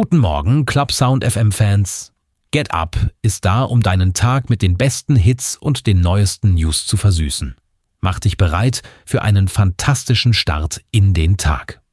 Guten Morgen, Club Sound FM Fans. Get Up ist da, um deinen Tag mit den besten Hits und den neuesten News zu versüßen. Mach dich bereit für einen fantastischen Start in den Tag.